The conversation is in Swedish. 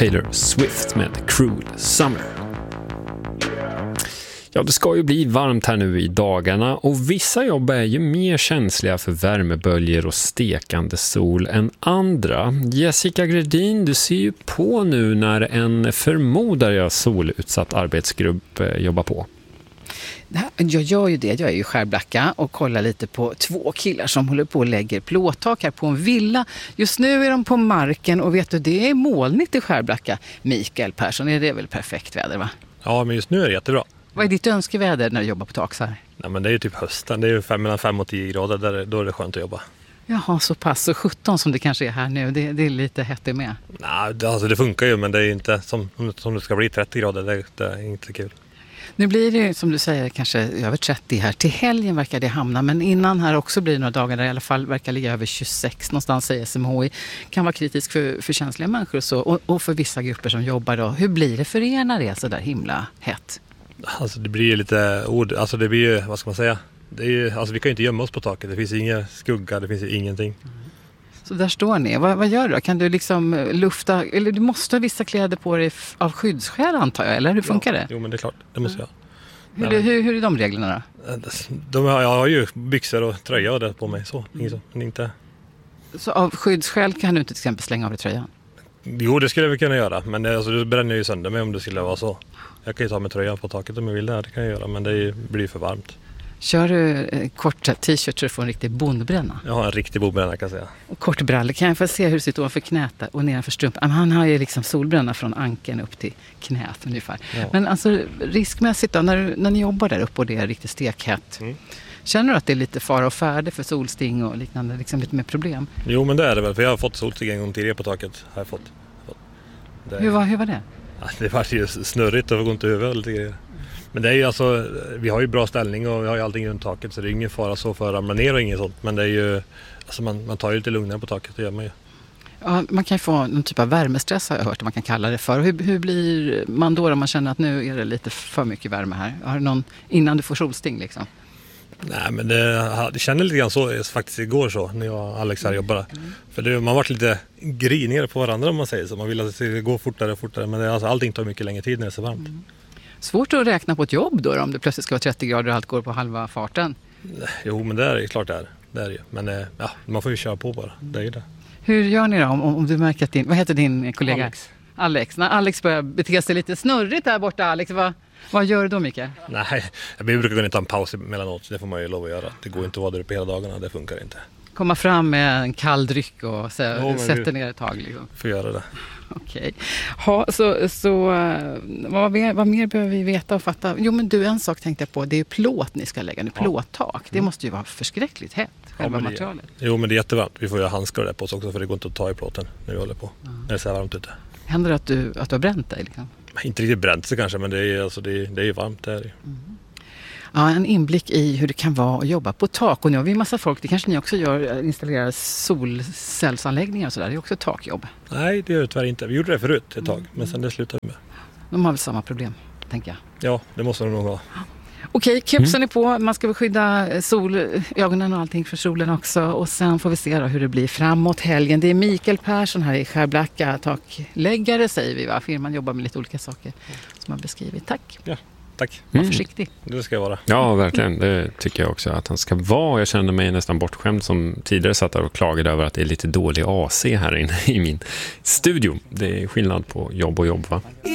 Taylor Swift med Cruel Summer. Ja, det ska ju bli varmt här nu i dagarna och vissa jobb är ju mer känsliga för värmeböljer och stekande sol än andra. Jessica Gredin, du ser ju på nu när en förmodar jag solutsatt arbetsgrupp jobbar på. Jag gör ju det. Jag är ju Skärblacka och kollar lite på 2 killar som håller på och lägger plåttak här på en villa. Just nu är de på marken och vet du, det är molnigt i Skärblacka. Mikael Persson, är det väl perfekt väder va? Ja, men just nu är det jättebra. Vad är ditt önskeväder när du jobbar på tak så här? Nej, men det är ju typ hösten. Det är ju mellan 5 och 10 grader. Då är det skönt att jobba. Jaha, så pass. Så 17 som det kanske är här nu. Det är lite hett det med. Nej, det funkar ju, men det är inte som det ska bli 30 grader. Det är inte kul. Nu blir det som du säger kanske över 30 här. Till helgen verkar det hamna. Men innan här också blir det några dagar där i alla fall verkar ligga över 26 någonstans, säger SMHI. Kan vara kritisk för känsliga människor och så. Och för vissa grupper som jobbar då. Hur blir det för er när det är så där himla hett? Alltså det blir ju lite ord. Alltså det blir ju, vad ska man säga? Det är ju, alltså vi kan ju inte gömma oss på taket. Det finns ingen skugga, det finns ingenting. Så där står ni. Vad gör du då? Kan du liksom lufta, eller du måste ha vissa kläder på dig av skyddsskäl antar jag, eller hur funkar det? Jo, men det är klart, det måste jag. Hur är de reglerna då? Jag har ju byxor och tröja och det på mig så, men inte. Så av skyddsskäl kan du inte till exempel slänga av dig tröjan? Jo, det skulle vi kunna göra, men du bränner ju sönder mig om det skulle vara så. Jag kan ju ta med tröjan på taket om jag vill det kan jag göra, men det blir för varmt. Kör du korta t-shirt så du får en riktig bondbränna? Jag har en riktig bondbränna kan jag säga. Och kortbrallor, kan jag få se hur det ser ut ovanför knät och nedanför strumpan? Han har ju liksom solbränna från ankeln upp till knät ungefär. Ja. Men alltså riskmässigt då, när ni jobbar där uppe och det är riktigt stekhett. Känner du att det är lite fara och färde för solsting och liknande, liksom lite mer problem? Jo, men det är det väl, för jag har fått solsting en gång tidigare på taket. Har jag fått. Hur var det? Ja, det var ju snurrigt och går inte över lite grejer. Men det är ju alltså, vi har ju bra ställning och vi har ju allting runt taket så det är ingen fara så för att ramla ner och inget sånt. Men det är ju, alltså man tar ju lite lugnare på taket, det gör man ju. Ja, man kan ju få någon typ av värmestress har jag hört att man kan kalla det för. Hur blir man då om man känner att nu är det lite för mycket värme här? Har du någon innan du får solsting liksom? Nej, men det kände lite grann så faktiskt igår så när jag och Alex här jobbade. För man varit lite grinigare på varandra om man säger så. Man vill att det ska gå fortare och fortare men alltså, allting tar mycket längre tid när det är så varmt. Svårt att räkna på ett jobb då om det plötsligt ska vara 30 grader och allt går på halva farten? Jo, men det är klart det är. Det är det ju. Men ja, man får ju köra på bara. Det är ju det. Hur gör ni då om du märker att vad heter din kollega? Alex. När Alex börjar bete sig lite snurrigt där borta, Alex, vad gör du då, Mikael? Nej, vi brukar kunna ta en paus emellanåt. Det får man ju lov att göra. Det går inte att vara där uppe hela dagarna, det funkar inte. Komma fram med en kall dryck och sätta ner ett tag liksom. Får göra det. Okej. Vad mer behöver vi veta och fatta? Jo, men du, en sak tänkte jag på. Det är plåt ni ska lägga nu, plåttak. Det måste ju vara förskräckligt hett, själva materialet. Jo, men det är jättevarmt. Vi får ju ha handskar där på oss också för det går inte att ta i plåten när vi håller på. När det är så här varmt ute. Händer det att du har bränt dig liksom? Inte riktigt bränt sig kanske, men det är ju varmt där. Ja, en inblick i hur det kan vara att jobba på tak. Och nu har vi en massa folk, det kanske ni också gör, installerar solcellsanläggningar och sådär. Det är också ett takjobb. Nej, det gör det tyvärr inte. Vi gjorde det förut ett tag, men sen det slutade vi med. De har väl samma problem, tänker jag. Ja, det måste de nog ha. Okej, kepsen är på. Man ska väl skydda ögonen och allting för solen också. Och sen får vi se då hur det blir framåt helgen. Det är Mikael Persson här i Skärblacka, takläggare säger vi va? Firman jobbar med lite olika saker som har beskrivit. Tack. Ja. Tack. Var försiktig. Det ska jag vara. Ja, verkligen. Det tycker jag också att han ska vara. Jag kände mig nästan bortskämd som tidigare satt där och klagade över att det är lite dålig AC här inne i min studio. Det är skillnad på jobb och jobb, va?